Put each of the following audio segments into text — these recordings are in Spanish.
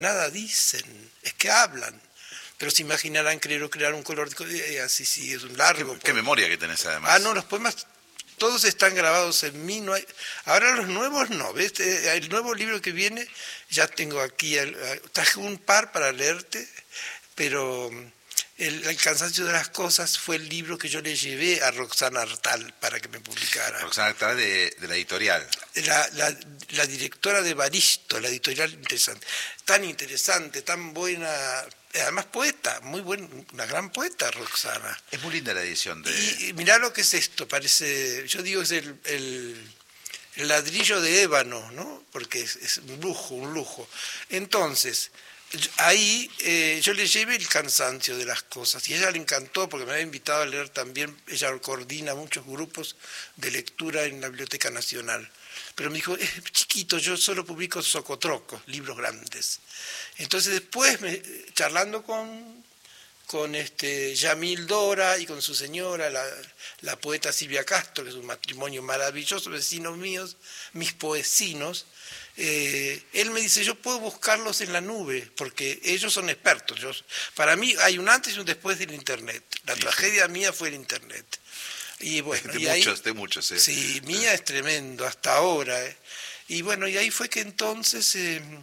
nada dicen, es que hablan. Pero se imaginarán crear un color, así sí, es un largo. Qué memoria que tenés además. Ah, no, los poemas todos están grabados en mí. No hay, ahora los nuevos no, ¿ves? El nuevo libro que viene, ya tengo aquí, traje un par para leerte, pero el cansancio de las cosas fue el libro que yo le llevé a Roxana Artal para que me publicara. Roxana Artal de la editorial. La directora de Baristo, la editorial interesante, tan buena, además poeta, muy buena, una gran poeta Roxana. Es muy linda la edición de... Y mirá lo que es esto, parece, yo digo es el ladrillo de ébano, ¿no? Porque es un lujo. Entonces, ahí yo le llevé el cansancio de las cosas y a ella le encantó porque me había invitado a leer también, ella coordina muchos grupos de lectura en la Biblioteca Nacional. Pero me dijo, es chiquito, yo solo publico socotrocos, libros grandes. Entonces después, charlando con Yamil Dora y con su señora, la poeta Silvia Castro, que es un matrimonio maravilloso, vecinos míos, mis poesinos, él me dice, yo puedo buscarlos en la nube, porque ellos son expertos. Para mí hay un antes y un después del Internet. La tragedia mía fue el Internet. Y bueno, de muchos, sí. Sí, mía es tremendo, hasta ahora. Y bueno, y ahí fue que entonces...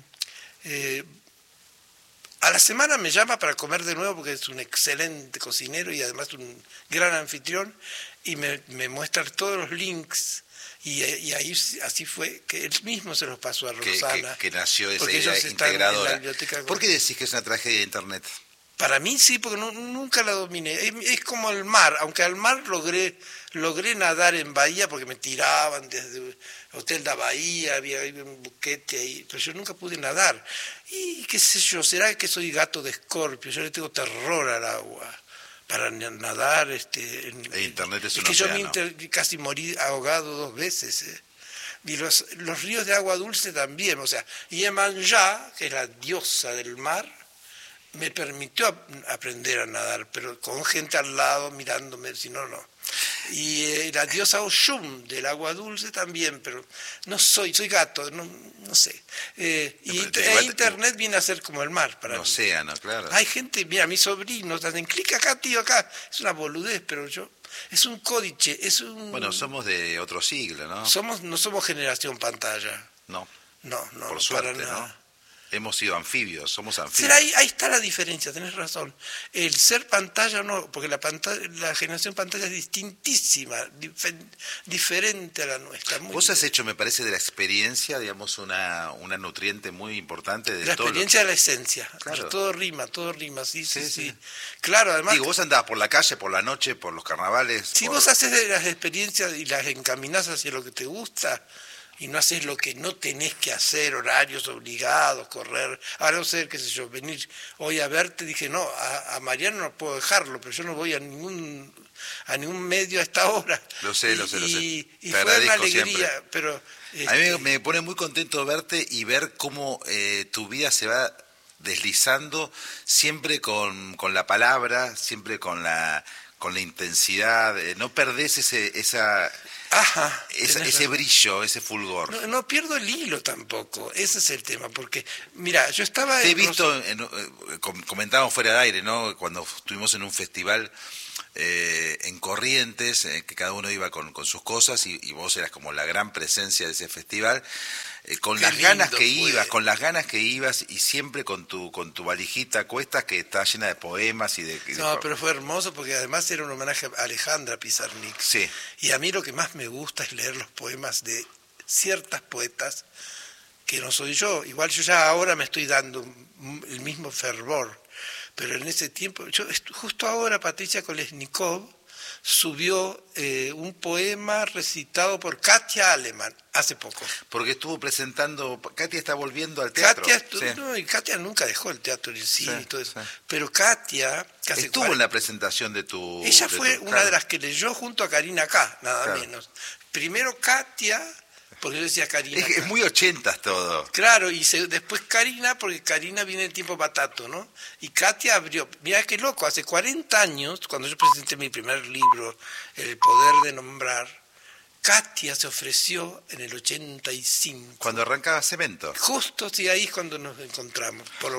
a la semana me llama para comer de nuevo porque es un excelente cocinero y además un gran anfitrión y me muestra todos los links y ahí así fue que él mismo se los pasó a Roxana. Que nació esa idea integradora. ¿Por qué decís que es una tragedia de Internet? Para mí sí, porque nunca la dominé. Es como el mar, aunque al mar logré nadar en Bahía porque me tiraban desde el Hotel de Bahía, había un buquete ahí, pero yo nunca pude nadar. Y qué sé yo, será que soy gato de Escorpio, yo le tengo terror al agua para nadar. Internet es un que océano. Yo casi morí ahogado 2 veces. Y los ríos de agua dulce también, o sea, Iemanjá, que es la diosa del mar, me permitió aprender a nadar, pero con gente al lado mirándome, si no. Y la diosa Oshun del agua dulce también, pero soy gato, no sé. Internet viene a ser como el mar para mí. Océano, claro. Hay gente, mira, mis sobrinos hacen clic acá, tío, acá. Es una boludez, pero es un códice, es un... Bueno, somos de otro siglo, ¿no? No somos generación pantalla. No. No, por suerte, para nada. ¿no? Hemos sido anfibios, somos anfibios. Será ahí está la diferencia, tenés razón. El ser pantalla no, porque la generación pantalla es distintísima, diferente a la nuestra. Vos has hecho, me parece, de la experiencia, digamos, una nutriente muy importante de la todo. Experiencia de la esencia. Claro. Todo rima, sí. Claro, además. Digo, vos andabas por la calle, por la noche, por los carnavales. Si vos haces de las experiencias y las encaminás hacia lo que te gusta, y no haces lo que no tenés que hacer, horarios obligados, correr, a no ser, qué sé yo, venir hoy a verte, dije, no, a Mariano no puedo dejarlo, pero yo no voy a ningún medio a esta hora. Lo sé. Y fue una alegría, siempre. Pero... A mí me pone muy contento verte y ver cómo tu vida se va deslizando, siempre con la palabra, siempre con la intensidad, no perdés ese brillo, ese fulgor. No pierdo el hilo tampoco, ese es el tema, porque, mira, yo estaba... Te he visto, comentábamos fuera de aire, ¿no? Cuando estuvimos en un festival en Corrientes, que cada uno iba con sus cosas y vos eras como la gran presencia de ese festival, con las ganas que ibas y siempre con tu valijita a cuestas que está llena de poemas pero fue hermoso porque además era un homenaje a Alejandra Pizarnik. Sí. Y a mí lo que más me gusta es leer los poemas de ciertas poetas que no soy yo. Igual yo ya ahora me estoy dando el mismo fervor, pero en ese tiempo, justo ahora Patricia Kolesnikov subió un poema recitado por Katia Aleman hace poco. Porque estuvo presentando, Katia está volviendo al teatro. Y Katia nunca dejó el teatro y el cine y todo eso. Sí. Pero Katia... Estuvo en la presentación de tu... Ella fue una de las que leyó junto a Karina K, nada menos. Primero Katia... Porque yo decía Karina. Es muy 80s todo. Claro, y después Karina, porque Karina viene del tiempo Batato, ¿no? Y Katia abrió. Mirá qué loco, hace 40 años, cuando yo presenté mi primer libro, El poder de nombrar, Katia se ofreció en el 85. Cuando arrancaba Cemento. Justo sí, ahí es cuando nos encontramos.